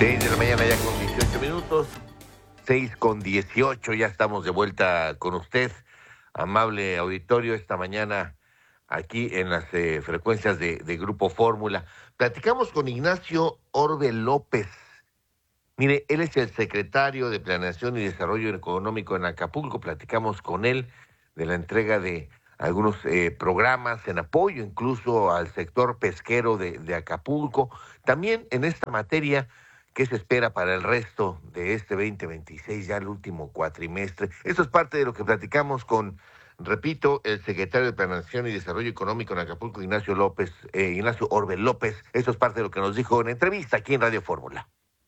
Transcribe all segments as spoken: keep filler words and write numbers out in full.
seis de la mañana ya con dieciocho minutos, seis con dieciocho, ya estamos de vuelta con usted, amable auditorio, esta mañana aquí en las eh, frecuencias de, de Grupo Fórmula. Platicamos con Ignacio Orbe López. Mire, él es el secretario de Planeación y Desarrollo Económico en Acapulco. Platicamos con él de la entrega de algunos eh, programas en apoyo incluso al sector pesquero de, de Acapulco. También en esta materia, ¿qué se espera para el resto de este veinte veintiséis, ya el último cuatrimestre? Esto es parte de lo que platicamos con, repito, el secretario de Planeación y Desarrollo Económico en Acapulco, Ignacio López, eh, Ignacio Orbe López. Esto es parte de lo que nos dijo en entrevista aquí en Radio Fórmula.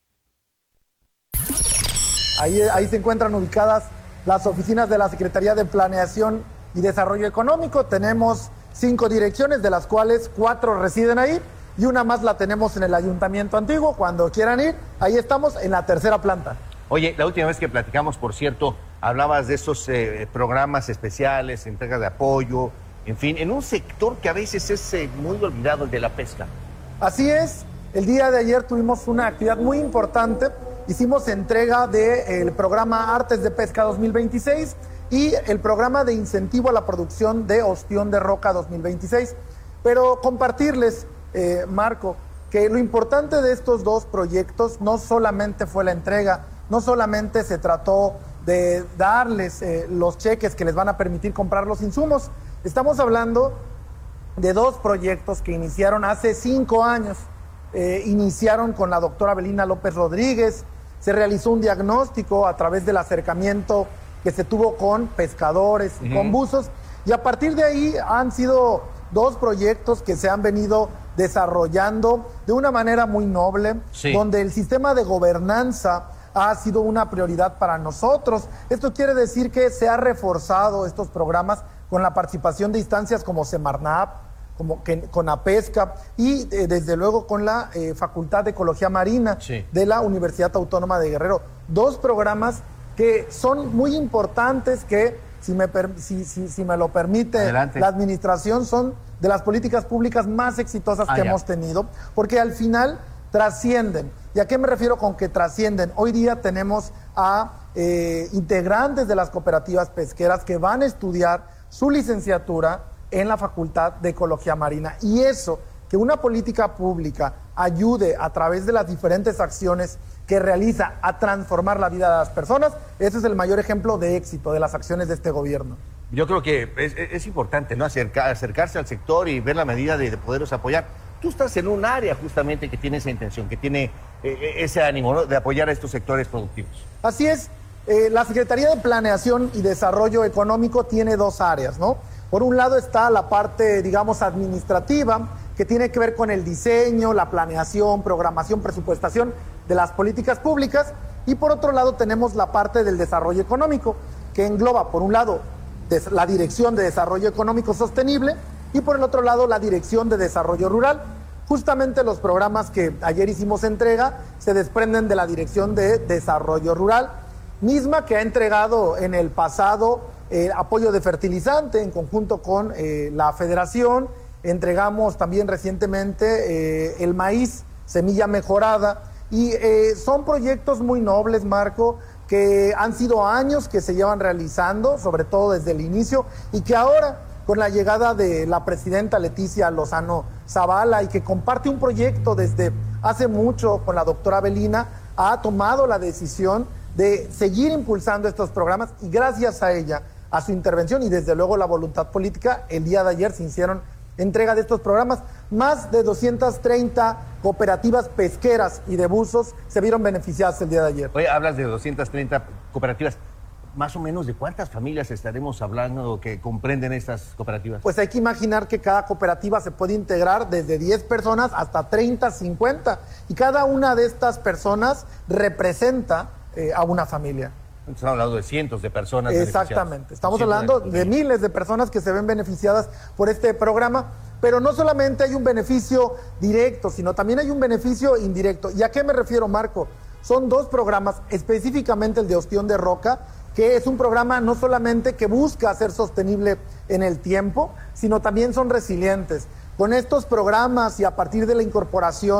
Ahí, ahí se encuentran ubicadas las oficinas de la Secretaría de Planeación y Desarrollo Económico. Tenemos cinco direcciones, de las cuales cuatro residen ahí, y una más la tenemos en el Ayuntamiento Antiguo. Cuando quieran ir, ahí estamos en la tercera planta. Oye, la última vez que platicamos, por cierto, hablabas de esos eh, programas especiales, entregas de apoyo, en fin, en un sector que a veces es eh, muy olvidado, el de la pesca. Así es, el día de ayer tuvimos una actividad muy importante. Hicimos entrega del programa Artes de Pesca dos mil veintiséis y el programa de incentivo a la producción de ostión de roca dos mil veintiséis. Pero compartirles, eh, Marco, que lo importante de estos dos proyectos no solamente fue la entrega, no solamente se trató de darles eh, los cheques que les van a permitir comprar los insumos. Estamos hablando de dos proyectos que iniciaron hace cinco años. Eh, iniciaron con la doctora Belina López Rodríguez. Se realizó un diagnóstico a través del acercamiento que se tuvo con pescadores, uh-huh. con buzos, y a partir de ahí han sido dos proyectos que se han venido desarrollando de una manera muy noble, sí. donde el sistema de gobernanza ha sido una prioridad para nosotros. Esto quiere decir que se ha reforzado estos programas con la participación de instancias como Semarnap, como que, con APESCA y eh, desde luego con la eh, Facultad de Ecología Marina sí. de la Universidad Autónoma de Guerrero. Dos programas que son muy importantes, que si me, per, si, si, si me lo permite Adelante. La administración, son de las políticas públicas más exitosas ah, que ya. hemos tenido, porque al final trascienden. ¿Y a qué me refiero con que trascienden? Hoy día tenemos a eh, integrantes de las cooperativas pesqueras que van a estudiar su licenciatura en la Facultad de Ecología Marina. Y eso, que una política pública ayude a través de las diferentes acciones que realiza a transformar la vida de las personas, ese es el mayor ejemplo de éxito de las acciones de este gobierno. Yo creo que es, es importante, ¿no? Acercar, acercarse al sector y ver la medida de, de poderlos apoyar. Tú estás en un área justamente que tiene esa intención, que tiene eh, ese ánimo, ¿no?, de apoyar a estos sectores productivos. Así es. Eh, la Secretaría de Planeación y Desarrollo Económico tiene dos áreas, ¿no? Por un lado está la parte, digamos, administrativa, que tiene que ver con el diseño, la planeación, programación, presupuestación de las políticas públicas. Y por otro lado tenemos la parte del desarrollo económico, que engloba, por un lado, la Dirección de Desarrollo Económico Sostenible y por el otro lado, la Dirección de Desarrollo Rural. Justamente los programas que ayer hicimos entrega se desprenden de la Dirección de Desarrollo Rural, misma que ha entregado en el pasado Eh, apoyo de fertilizante en conjunto con eh, la Federación. Entregamos también recientemente eh, el maíz, semilla mejorada, y eh, son proyectos muy nobles, Marco, que han sido años que se llevan realizando, sobre todo desde el inicio, y que ahora, con la llegada de la presidenta Leticia Lozano Zavala, y que comparte un proyecto desde hace mucho con la doctora Belina, ha tomado la decisión de seguir impulsando estos programas, y gracias a ella, a su intervención y desde luego la voluntad política, el día de ayer se hicieron entrega de estos programas. Más de doscientas treinta cooperativas pesqueras y de buzos se vieron beneficiadas el día de ayer. Oye, hablas de doscientas treinta cooperativas. Más o menos, ¿de cuántas familias estaremos hablando que comprenden estas cooperativas? Pues hay que imaginar que cada cooperativa se puede integrar desde diez personas hasta treinta, cincuenta. Y cada una de estas personas representa eh, a una familia. Estamos hablando de cientos de personas. Exactamente, estamos hablando de, de miles de personas que se ven beneficiadas por este programa, pero no solamente hay un beneficio directo, sino también hay un beneficio indirecto. ¿Y a qué me refiero, Marco? Son dos programas, específicamente el de ostión de roca, que es un programa no solamente que busca ser sostenible en el tiempo, sino también son resilientes. Con estos programas y a partir de la incorporación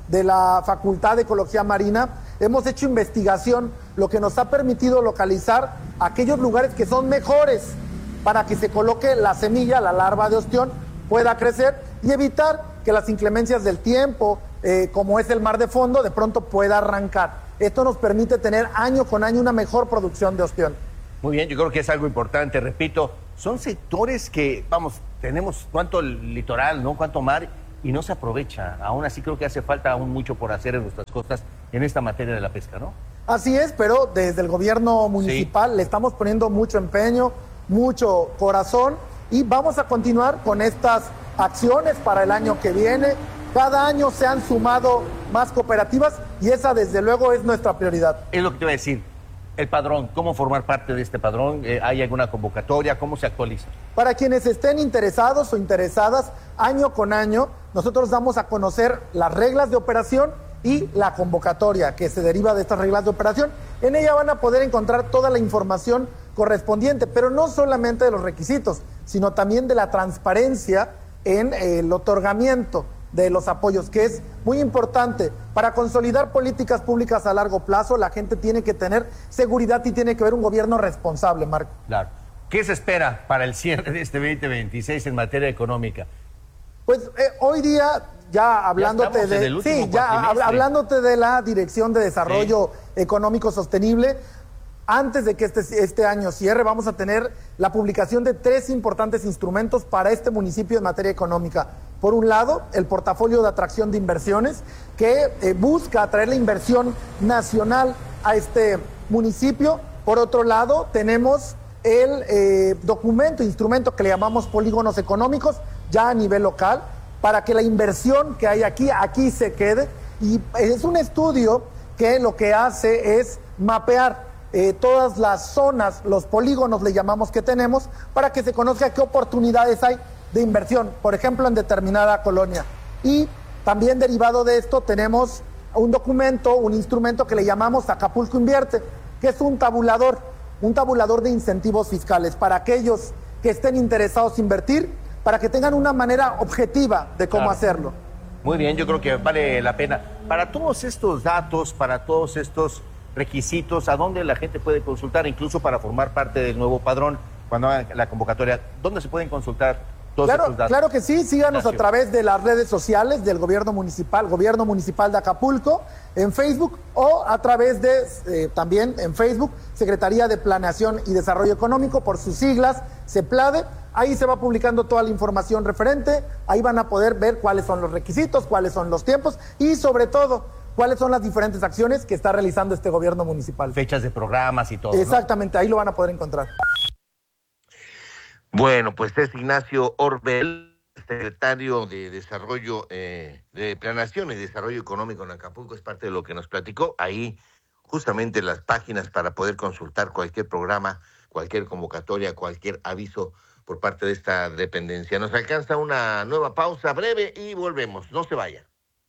de la Facultad de Ecología Marina, hemos hecho investigación, lo que nos ha permitido localizar aquellos lugares que son mejores para que se coloque la semilla, la larva de ostión, pueda crecer y evitar que las inclemencias del tiempo, eh, como es el mar de fondo, de pronto pueda arrancar. Esto nos permite tener año con año una mejor producción de ostión. Muy bien, yo creo que es algo importante, repito, son sectores que, vamos, tenemos cuánto litoral, ¿no? Cuánto mar, y no se aprovecha. Aún así creo que hace falta aún mucho por hacer en nuestras costas en esta materia de la pesca, ¿no? Así es, pero desde el gobierno municipal sí. le estamos poniendo mucho empeño, mucho corazón, y vamos a continuar con estas acciones para el año que viene. Cada año se han sumado más cooperativas y esa desde luego es nuestra prioridad. Es lo que te iba a decir. El padrón, ¿cómo formar parte de este padrón? Eh, ¿Hay alguna convocatoria? ¿Cómo se actualiza? Para quienes estén interesados o interesadas, año con año, nosotros damos a conocer las reglas de operación y la convocatoria que se deriva de estas reglas de operación. En ella van a poder encontrar toda la información correspondiente, pero no solamente de los requisitos, sino también de la transparencia en el otorgamiento de los apoyos, que es muy importante. Para consolidar políticas públicas a largo plazo, la gente tiene que tener seguridad y tiene que haber un gobierno responsable, Marco. Claro. ¿Qué se espera para el cierre de este veinte veintiséis en materia económica? Pues eh, hoy día, ya hablándote ya de sí, ya hab, hablándote de la Dirección de Desarrollo sí. Económico Sostenible, antes de que este, este año cierre, vamos a tener la publicación de tres importantes instrumentos para este municipio en materia económica. Por un lado, el portafolio de atracción de inversiones, que eh, busca atraer la inversión nacional a este municipio. Por otro lado, tenemos el eh, documento, instrumento que le llamamos polígonos económicos, ya a nivel local, para que la inversión que hay aquí, aquí se quede. Y es un estudio que lo que hace es mapear Eh, todas las zonas, los polígonos le llamamos que tenemos, para que se conozca qué oportunidades hay de inversión, por ejemplo, en determinada colonia. Y también derivado de esto tenemos un documento, un instrumento que le llamamos Acapulco Invierte, que es un tabulador, un tabulador de incentivos fiscales para aquellos que estén interesados en invertir, para que tengan una manera objetiva de cómo claro. hacerlo. Muy bien, yo creo que vale la pena. Para todos estos datos, para todos estos requisitos, a dónde la gente puede consultar, incluso para formar parte del nuevo padrón, cuando haga la convocatoria, ¿dónde se pueden consultar todos claro, estos datos? Claro que sí, síganos Ignacio. A través de las redes sociales del gobierno municipal, gobierno municipal de Acapulco, en Facebook, o a través de, eh, también en Facebook, Secretaría de Planeación y Desarrollo Económico, por sus siglas, CEPLADE. Ahí se va publicando toda la información referente, ahí van a poder ver cuáles son los requisitos, cuáles son los tiempos y sobre todo cuáles son las diferentes acciones que está realizando este gobierno municipal. Fechas de programas y todo, exactamente, ¿no? Ahí lo van a poder encontrar. Bueno, pues es Ignacio Orbel, secretario de Desarrollo, eh, de Planeación y Desarrollo Económico en Acapulco, es parte de lo que nos platicó. Ahí justamente las páginas para poder consultar cualquier programa, cualquier convocatoria, cualquier aviso por parte de esta dependencia. Nos alcanza una nueva pausa breve y volvemos. No se vaya.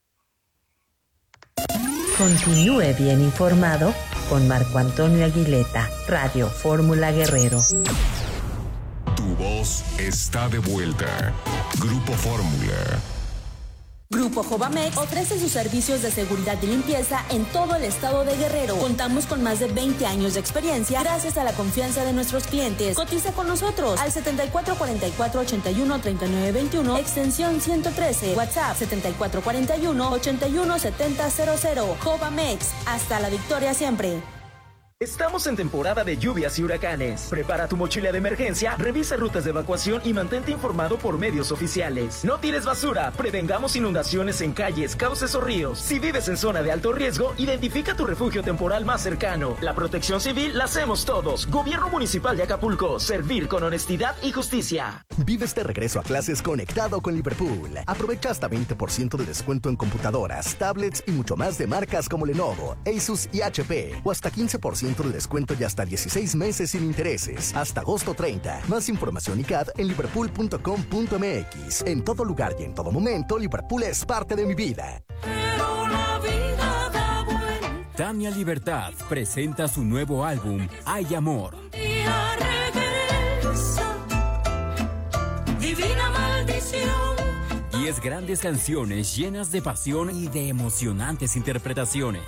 Continúe bien informado con Marco Antonio Aguileta, Radio Fórmula Guerrero. Tu voz está de vuelta. Grupo Fórmula. Grupo Jovamex ofrece sus servicios de seguridad y limpieza en todo el estado de Guerrero. Contamos con más de veinte años de experiencia gracias a la confianza de nuestros clientes. Cotiza con nosotros al setenta y cuatro cuarenta y cuatro ochenta y uno treinta y nueve veintiuno, extensión ciento trece, WhatsApp setenta y cuatro cuarenta y uno ochenta y uno setenta cero cero. Jovamex, hasta la victoria siempre. Estamos en temporada de lluvias y huracanes. Prepara tu mochila de emergencia, revisa rutas de evacuación y mantente informado por medios oficiales. No tires basura, prevengamos inundaciones en calles, cauces o ríos. Si vives en zona de alto riesgo, identifica tu refugio temporal más cercano. La protección civil la hacemos todos. Gobierno Municipal de Acapulco, servir con honestidad y justicia. Vive este regreso a clases conectado con Liverpool. Aprovecha hasta veinte por ciento de descuento en computadoras, tablets y mucho más de marcas como Lenovo, Asus y H P. O hasta quince por ciento de descuento y hasta dieciséis meses sin intereses. Hasta agosto treinta. Más información y C A D en liverpool punto com punto m x. En todo lugar y en todo momento, Liverpool es parte de mi vida. Pero la vida da vuelta. Tania Libertad presenta su nuevo álbum, Hay Amor. Y regresa, divina maldición. Y diez grandes canciones llenas de pasión y de emocionantes interpretaciones.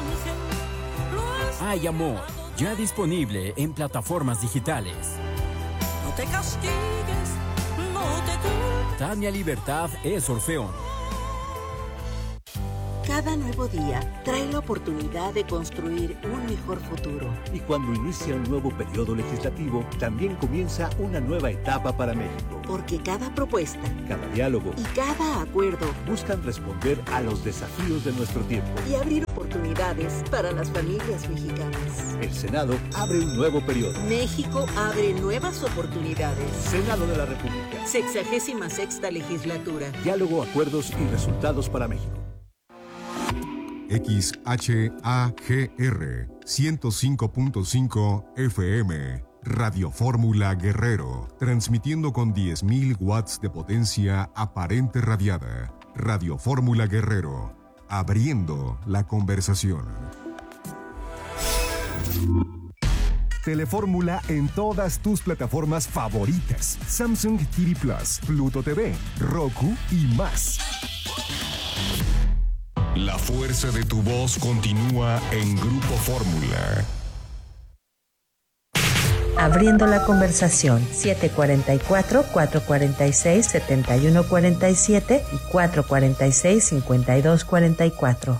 Hay amor, ya disponible en plataformas digitales. No te castigues, no te culpes. Tania Libertad es Orfeón. Cada nuevo día trae la oportunidad de construir un mejor futuro. Y cuando inicia un nuevo periodo legislativo, también comienza una nueva etapa para México. Porque cada propuesta, cada diálogo y cada acuerdo buscan responder a los desafíos de nuestro tiempo y abrir oportunidades para las familias mexicanas. El Senado abre un nuevo periodo. México abre nuevas oportunidades. Senado de la República. Sexagésima sexta legislatura. Diálogo, acuerdos y resultados para México. X H A G R ciento cinco punto cinco F M, Radio Fórmula Guerrero, transmitiendo con diez mil watts de potencia aparente radiada. Radio Fórmula Guerrero, abriendo la conversación. Telefórmula en todas tus plataformas favoritas: Samsung T V Plus, Pluto T V, Roku y más. La fuerza de tu voz continúa en Grupo Fórmula. Abriendo la conversación, siete cuatro cuatro, cuatro cuatro seis, siete uno cuatro siete y cuatro cuatro seis, cinco dos cuatro cuatro.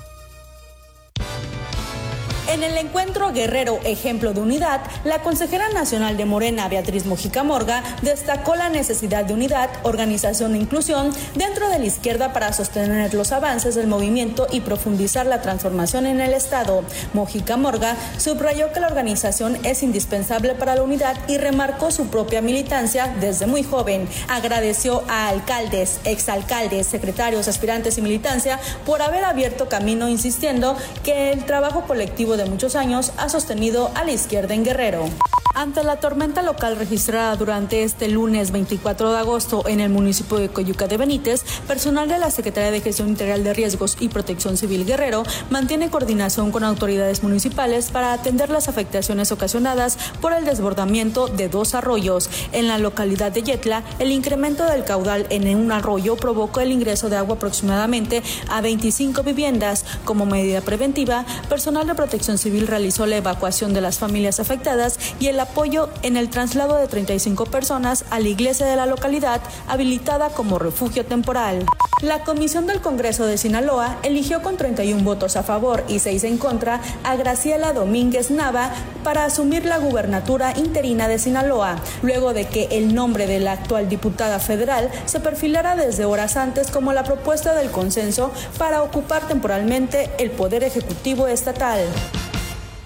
En el encuentro Guerrero Ejemplo de Unidad, la consejera nacional de Morena, Beatriz Mojica Morga, destacó la necesidad de unidad, organización e inclusión dentro de la izquierda para sostener los avances del movimiento y profundizar la transformación en el Estado. Mojica Morga subrayó que la organización es indispensable para la unidad y remarcó su propia militancia desde muy joven. Agradeció a alcaldes, exalcaldes, secretarios, aspirantes y militancia por haber abierto camino, insistiendo que el trabajo colectivo de muchos años ha sostenido a la izquierda en Guerrero. Ante la tormenta local registrada durante este lunes veinticuatro de agosto en el municipio de Coyuca de Benítez, personal de la Secretaría de Gestión Integral de Riesgos y Protección Civil Guerrero mantiene coordinación con autoridades municipales para atender las afectaciones ocasionadas por el desbordamiento de dos arroyos. En la localidad de Yetla, el incremento del caudal en un arroyo provocó el ingreso de agua aproximadamente a veinticinco viviendas. Como medida preventiva, personal de Protección Civil realizó la evacuación de las familias afectadas y el apoyo en el traslado de treinta y cinco personas a la iglesia de la localidad, habilitada como refugio temporal. La Comisión del Congreso de Sinaloa eligió con treinta y uno votos a favor y seis en contra a Graciela Domínguez Nava para asumir la gubernatura interina de Sinaloa, luego de que el nombre de la actual diputada federal se perfilara desde horas antes como la propuesta del consenso para ocupar temporalmente el poder ejecutivo estatal.